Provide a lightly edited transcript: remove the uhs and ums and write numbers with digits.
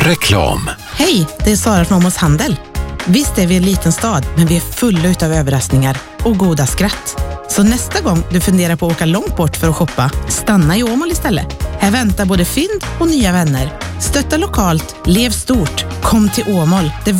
Reklam. Hej, det är Sara från Åmåls Handel. Visst är vi en liten stad, men vi är fulla utav överraskningar och goda skratt. Så nästa gång du funderar på att åka långt bort för att shoppa, stanna i Åmål istället. Här väntar både fynd och nya vänner. Stötta lokalt, lev stort, kom till Åmål.